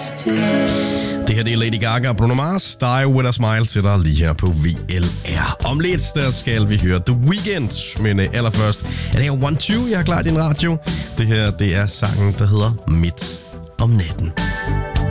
Det her det er Lady Gaga og Bruno Mars, Die With A Smile til dig lige her på VLR. Om lidt der skal vi høre The Weeknd, men allerførst er det her 1-2, jeg har klar i din radio. Det her det er sangen, der hedder Midt om natten.